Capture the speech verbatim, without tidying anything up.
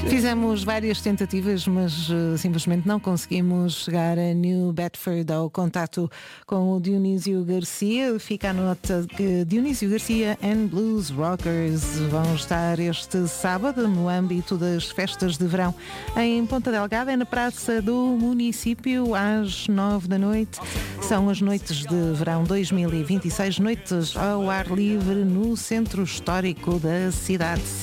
Fizemos várias tentativas, mas uh, simplesmente não conseguimos chegar a New Bedford ao contato com o Dionísio Garcia. Fica a nota que Dionísio Garcia and Blues Rockers vão estar este sábado no âmbito das festas de verão em Ponta Delgada, é na praça do município, às nove da noite. São as noites de verão dois mil e vinte e seis, noites ao ar livre no centro histórico da cidade.